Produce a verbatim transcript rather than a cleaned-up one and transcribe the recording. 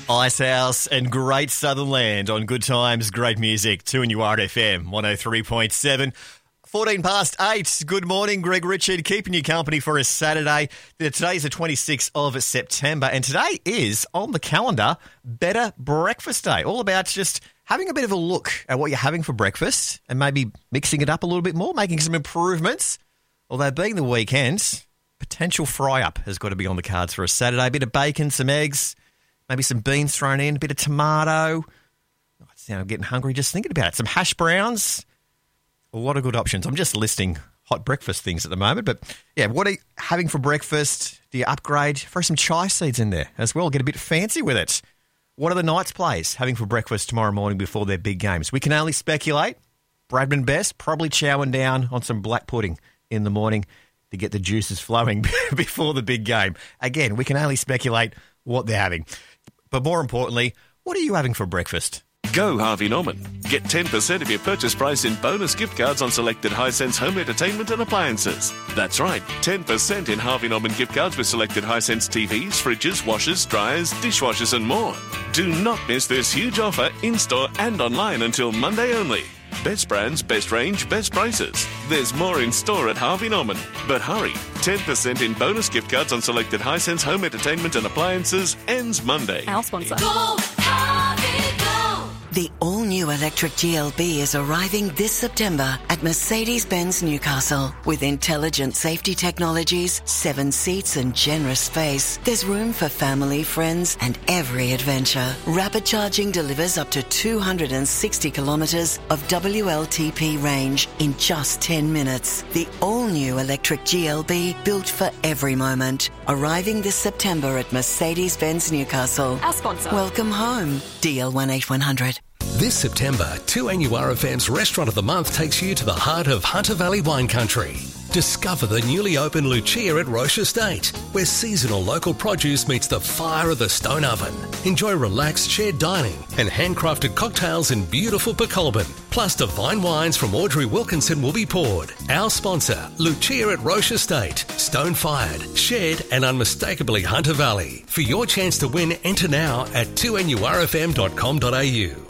Icehouse and Great Southern Land on Good Times, Great Music, two N U R F M, one oh three point seven. fourteen past eight. Good morning, Greg Richard, keeping you company for a Saturday. Today's the twenty-sixth of September, and today is, on the calendar, Better Breakfast Day. All about just having a bit of a look at what you're having for breakfast and maybe mixing it up a little bit more, making some improvements. Although being the weekend, potential fry-up has got to be on the cards for a Saturday. A bit of bacon, some eggs, maybe some beans thrown in, a bit of tomato. Oh, now I'm getting hungry just thinking about it. Some hash browns. A lot of good options. I'm just listing hot breakfast things at the moment. But, yeah, what are you having for breakfast? Do you upgrade? Throw some chai seeds in there as well. Get a bit fancy with it. What are the Knights players having for breakfast tomorrow morning before their big games? We can only speculate. Bradman Best probably chowing down on some black pudding in the morning to get the juices flowing before the big game. Again, we can only speculate what they're having. But more importantly, what are you having for breakfast? Go Harvey Norman. Get ten percent of your purchase price in bonus gift cards on selected Hisense home entertainment and appliances. That's right, ten percent in Harvey Norman gift cards with selected Hisense T Vs, fridges, washers, dryers, dishwashers and more. Do not miss this huge offer in-store and online until Monday only. Best brands, best range, best prices. There's more in store at Harvey Norman. But hurry, ten percent in bonus gift cards on selected Hisense home entertainment and appliances ends Monday. Our sponsor. Go, Harvey, go! The all-new electric G L B is arriving this September at Mercedes-Benz Newcastle. With intelligent safety technologies, seven seats and generous space, there's room for family, friends and every adventure. Rapid charging delivers up to two hundred sixty kilometres of W L T P range in just ten minutes. The all-new electric G L B, built for every moment. Arriving this September at Mercedes-Benz Newcastle. Our sponsor. Welcome home. D L one eight one hundred. This September, two N U R F M's Restaurant of the Month takes you to the heart of Hunter Valley wine country. Discover the newly opened Lucia at Roche Estate, where seasonal local produce meets the fire of the stone oven. Enjoy relaxed shared dining and handcrafted cocktails in beautiful Pecolbin. Plus divine wines from Audrey Wilkinson will be poured. Our sponsor, Lucia at Roche Estate. Stone-fired, shared and unmistakably Hunter Valley. For your chance to win, enter now at two N U R F M dot com dot A U.